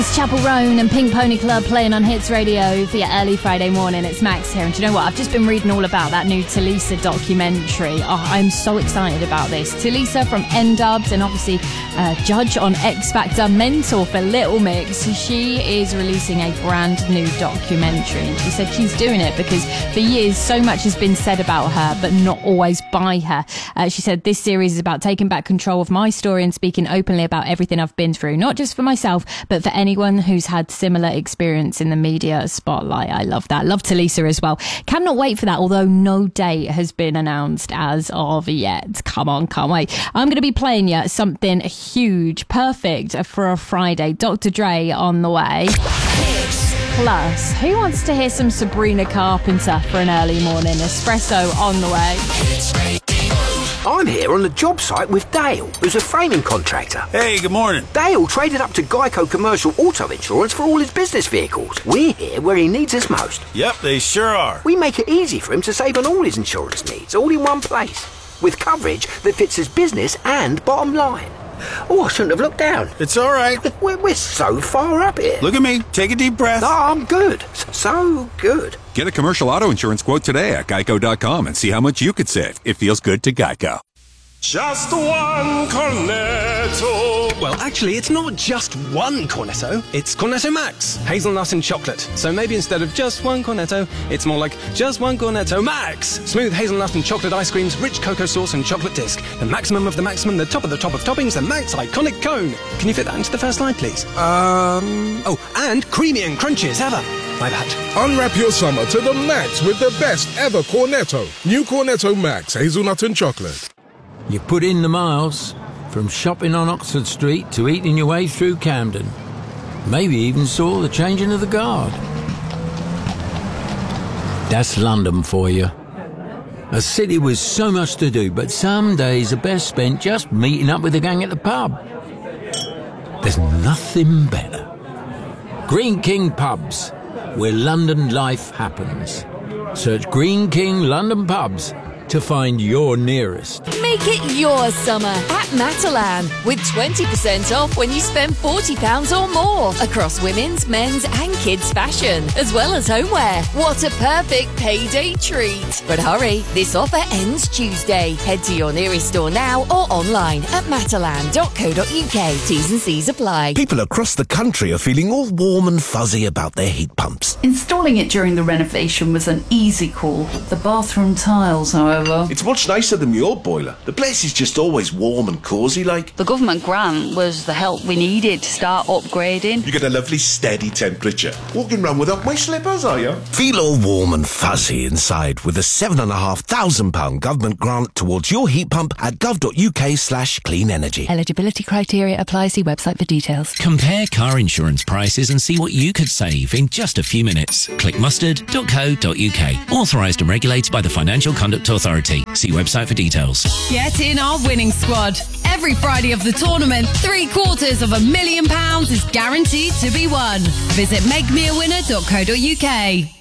Chapel Roan and Pink Pony Club playing on Hits Radio for your early Friday morning. It's Max here, and do you know what? I've just been reading all about that new Tulisa documentary. Oh, I'm so excited about this. Tulisa from N-Dubz and obviously judge on X Factor, mentor for Little Mix. She is releasing a brand new documentary, and she said she's doing it because for years so much has been said about her, but not always by her. She said this series is about taking back control of my story and speaking openly about everything I've been through, not just for myself, but for anyone who's had similar experience in the media spotlight. I love that. Love Tulisa as well. Cannot wait for that, although no date has been announced as of yet. Come on, can't wait. I'm going to be playing you something huge, perfect for a Friday. Dr. Dre on the way. Plus, who wants to hear some Sabrina Carpenter for an early morning? Espresso on the way. I'm here on the job site with Dale, who's a framing contractor. Hey, good morning. Dale traded up to Geico Commercial Auto Insurance for all his business vehicles. We're here where he needs us most. Yep, they sure are. We make it easy for him to save on all his insurance needs, all in one place, with coverage that fits his business and bottom line. Oh, I shouldn't have looked down. It's all right. We're so far up here. Look at me. Take a deep breath. No, I'm good. So good. Get a commercial auto insurance quote today at geico.com and see how much you could save. It feels good to Geico. Just one Cornetto. Well, actually, it's not just one Cornetto. It's Cornetto Max, hazelnut and chocolate. So maybe instead of just one Cornetto, it's more like just one Cornetto Max. Smooth hazelnut and chocolate ice creams, rich cocoa sauce and chocolate disc. The maximum of the maximum, the top of toppings, the Max iconic cone. Can you fit that into the first slide, please? Oh, and creamy and crunchy as ever. My bad. Unwrap your summer to the max with the best ever Cornetto. New Cornetto Max, hazelnut and chocolate. You put in the miles, from shopping on Oxford Street to eating your way through Camden. Maybe even saw the changing of the guard. That's London for you. A city with so much to do, but some days are best spent just meeting up with the gang at the pub. There's nothing better. Green King Pubs, where London life happens. Search Green King London Pubs to find your nearest. Make it your summer at Matalan with 20% off when you spend £40 or more across women's, men's and kids fashion, as well as homeware. What a perfect payday treat. But hurry, this offer ends Tuesday. Head to your nearest store now or online at matalan.co.uk. T's and C's apply. People across the country are feeling all warm and fuzzy about their heat pumps. Installing it during the renovation was an easy call. The bathroom tiles, however. It's much nicer than your boiler. The place is just always warm and cosy like. The government grant was the help we needed to start upgrading. You get a lovely steady temperature. Walking around without my slippers, are you? Feel all warm and fuzzy inside with a £7,500 government grant towards your heat pump at gov.uk/clean energy. Eligibility criteria apply. See website for details. Compare car insurance prices and see what you could save in just a few minutes. Click mustard.co.uk. Authorised and regulated by the Financial Conduct Authority. See website for details. Get in our winning squad. Every Friday of the tournament, £750,000 is guaranteed to be won. Visit makemeawinner.co.uk.